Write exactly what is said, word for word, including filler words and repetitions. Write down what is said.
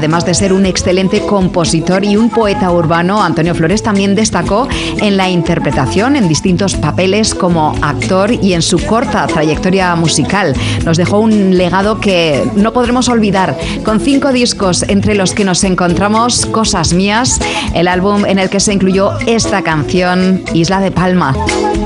Además de ser un excelente compositor y un poeta urbano, Antonio Flores también destacó en la interpretación en distintos papeles como actor y en su corta trayectoria musical. Nos dejó un legado que no podremos olvidar, con cinco discos entre los que nos encontramos Cosas Mías, el álbum en el que se incluyó esta canción, Isla de Palma.